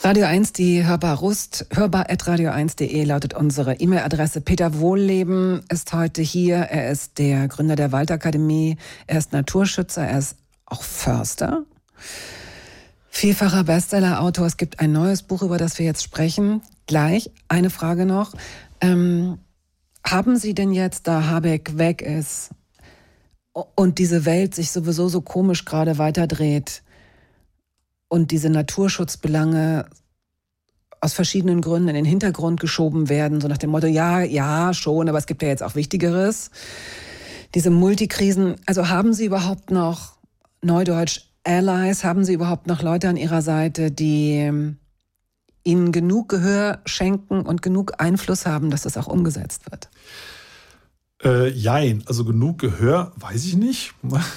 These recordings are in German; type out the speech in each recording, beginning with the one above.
Radio 1, die Hörbar-Rust, hörbar@radio1.de lautet unsere E-Mail-Adresse. Peter Wohlleben ist heute hier. Er ist der Gründer der Waldakademie. Er ist Naturschützer, er ist auch Förster. Vielfacher Bestseller-Autor. Es gibt ein neues Buch, über das wir jetzt sprechen. Gleich eine Frage noch. Haben Sie denn jetzt, da Habeck weg ist und diese Welt sich sowieso so komisch gerade weiterdreht und diese Naturschutzbelange aus verschiedenen Gründen in den Hintergrund geschoben werden, so nach dem Motto, ja, schon, aber es gibt ja jetzt auch Wichtigeres. Diese Multikrisen, also haben Sie überhaupt noch, Neudeutsch, Allies, haben Sie überhaupt noch Leute an Ihrer Seite, die Ihnen genug Gehör schenken und genug Einfluss haben, dass das auch umgesetzt wird? Jein, also genug Gehör, weiß ich nicht.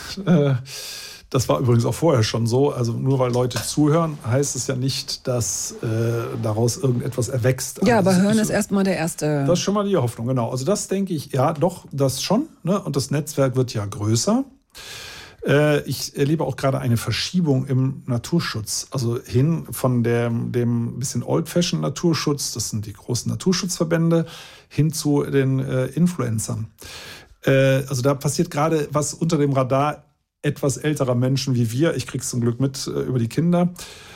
Das war übrigens auch vorher schon so. Also nur weil Leute zuhören, heißt es ja nicht, dass daraus irgendetwas erwächst. Ja, also aber hören ist erstmal der erste... Das ist schon mal die Hoffnung, genau. Also das denke ich, ja doch, das schon. Ne? Und das Netzwerk wird ja größer. Ich erlebe auch gerade eine Verschiebung im Naturschutz. Also hin von dem bisschen old-fashioned Naturschutz, das sind die großen Naturschutzverbände, hin zu den Influencern. Also da passiert gerade was unter dem Radar etwas älterer Menschen wie wir. Ich krieg's zum Glück mit über die Kinder.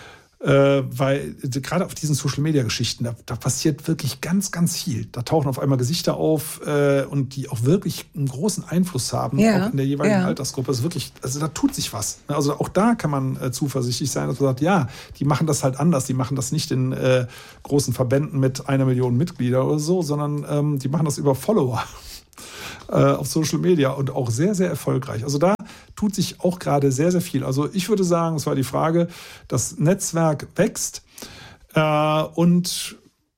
Weil gerade auf diesen Social-Media-Geschichten, da passiert wirklich ganz, ganz viel. Da tauchen auf einmal Gesichter auf und die auch wirklich einen großen Einfluss haben, auch in der jeweiligen Altersgruppe. Also wirklich, also da tut sich was. Also auch da kann man zuversichtlich sein, dass man sagt, ja, die machen das halt anders. Die machen das nicht in großen Verbänden mit 1 Million Mitglieder oder so, sondern die machen das über Follower auf Social Media und auch sehr, sehr erfolgreich. Also da tut sich auch gerade sehr, sehr viel. Also ich würde sagen, es war die Frage, das Netzwerk wächst und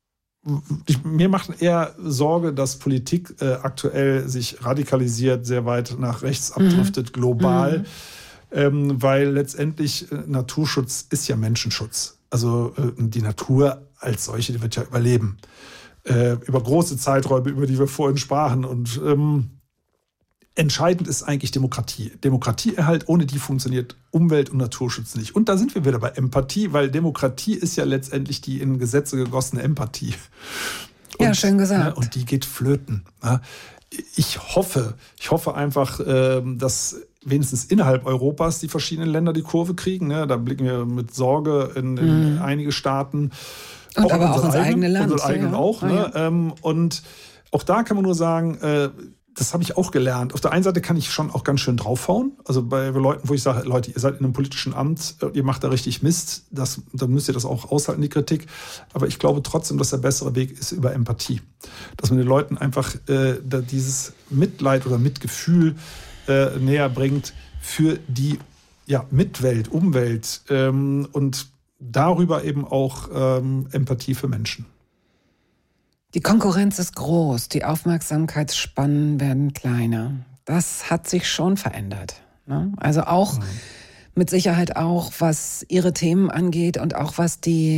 mir macht eher Sorge, dass Politik aktuell sich radikalisiert, sehr weit nach rechts abdriftet, global, weil letztendlich Naturschutz ist ja Menschenschutz. Also die Natur als solche, die wird ja überleben. Über große Zeiträume, über die wir vorhin sprachen. Und entscheidend ist eigentlich Demokratie. Demokratieerhalt, ohne die funktioniert Umwelt- und Naturschutz nicht. Und da sind wir wieder bei Empathie, weil Demokratie ist ja letztendlich die in Gesetze gegossene Empathie. Und, ja, schön gesagt. Und die geht flöten. Ich hoffe einfach, dass wenigstens innerhalb Europas die verschiedenen Länder die Kurve kriegen. Da blicken wir mit Sorge in einige Staaten. Und aber auch ins eigene Land. Unsere eigenen auch. Und auch da kann man nur sagen, das habe ich auch gelernt. Auf der einen Seite kann ich schon auch ganz schön draufhauen. Also bei Leuten, wo ich sage, Leute, ihr seid in einem politischen Amt, ihr macht da richtig Mist, dann müsst ihr das auch aushalten, die Kritik. Aber ich glaube trotzdem, dass der bessere Weg ist über Empathie. Dass man den Leuten einfach dieses Mitleid oder Mitgefühl näher bringt für die Mitwelt, Umwelt und darüber eben auch Empathie für Menschen. Die Konkurrenz ist groß, die Aufmerksamkeitsspannen werden kleiner. Das hat sich schon verändert. Ne? Also auch mit Sicherheit auch, was Ihre Themen angeht und auch was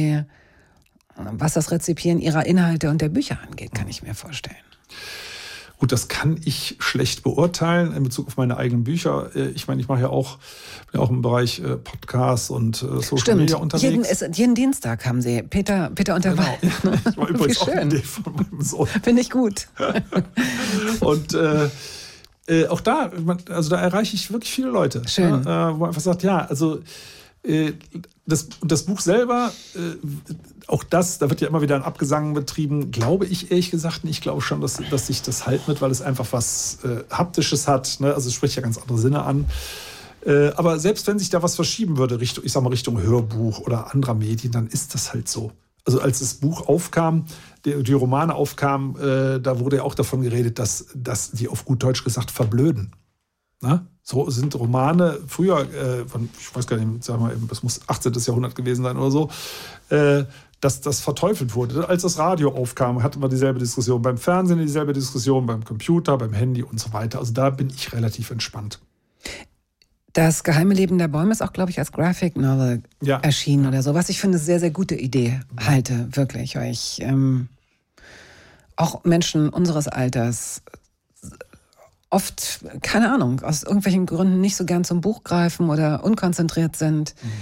das Rezipieren Ihrer Inhalte und der Bücher angeht, kann ich mir vorstellen. Gut, das kann ich schlecht beurteilen in Bezug auf meine eigenen Bücher. Ich meine, ich mache ja auch, bin auch im Bereich Podcasts und Social Media unterwegs. Jeden Dienstag haben Sie Peter und der Wald. Genau. Das war übrigens auch eine Idee von meinem Sohn. Finde ich gut. Und auch da, also da erreiche ich wirklich viele Leute. Schön. Wo man einfach sagt, ja, also das Buch selber, auch da wird ja immer wieder ein Abgesang betrieben, glaube ich ehrlich gesagt nicht. Ich glaube schon, dass sich das halten wird, weil es einfach was Haptisches hat. Ne? Also es spricht ja ganz andere Sinne an. Aber selbst wenn sich da was verschieben würde, Richtung Hörbuch oder anderer Medien, dann ist das halt so. Also als das Buch aufkam, die Romane aufkamen, da wurde ja auch davon geredet, dass die auf gut Deutsch gesagt verblöden. Na? So sind Romane früher, ich weiß gar nicht, sagen wir, das muss 18. Jahrhundert gewesen sein oder so, dass das verteufelt wurde. Als das Radio aufkam, hatten wir dieselbe Diskussion. Beim Fernsehen dieselbe Diskussion, beim Computer, beim Handy und so weiter. Also da bin ich relativ entspannt. Das geheime Leben der Bäume ist auch, glaube ich, als Graphic Novel erschienen oder so, was ich für eine sehr, sehr gute Idee halte, wirklich. Weil ich auch Menschen unseres Alters oft, keine Ahnung, aus irgendwelchen Gründen nicht so gern zum Buch greifen oder unkonzentriert sind.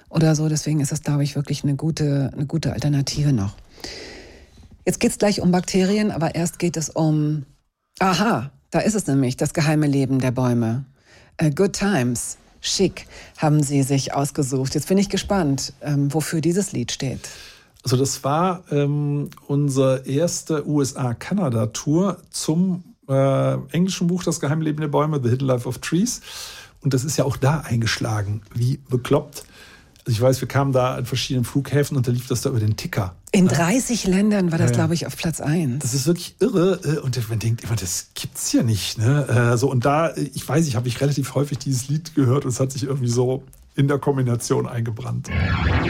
oder so. Deswegen ist das, glaube ich, wirklich eine gute Alternative noch. Jetzt geht es gleich um Bakterien, aber erst geht es um... Aha, da ist es nämlich, das geheime Leben der Bäume. Good Times, schick, haben Sie sich ausgesucht. Jetzt bin ich gespannt, wofür dieses Lied steht. Also das war unsere erste USA-Kanada-Tour zum englischen Buch Das geheime Leben der Bäume, The Hidden Life of Trees. Und das ist ja auch da eingeschlagen, wie bekloppt. Also ich weiß, wir kamen da an verschiedenen Flughäfen und da lief das da über den Ticker. In 30 Ländern war das, glaube ich, auf Platz 1. Das ist wirklich irre. Und man denkt immer, das gibt's hier nicht. Ne? Und da, ich weiß, habe ich relativ häufig dieses Lied gehört und es hat sich irgendwie so in der Kombination eingebrannt.